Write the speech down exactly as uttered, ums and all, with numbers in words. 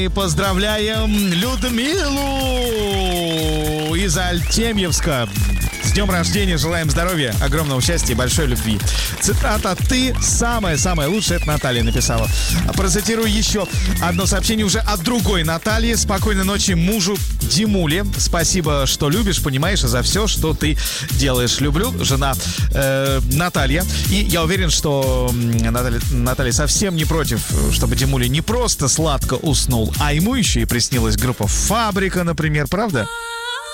И поздравляем Людмилу из Артемьевска. С днем рождения, желаем здоровья, огромного счастья и большой любви. Цитата «Ты самая-самая лучшая», это Наталья написала. Процитирую еще одно сообщение уже от другой Натальи. Спокойной ночи мужу Димуле. Спасибо, что любишь, понимаешь, и за все, что ты делаешь. Люблю, жена э, Наталья. И я уверен, что Наталья, Наталья совсем не против, чтобы Димуле не просто сладко уснул, а ему еще и приснилась группа «Фабрика», например, правда?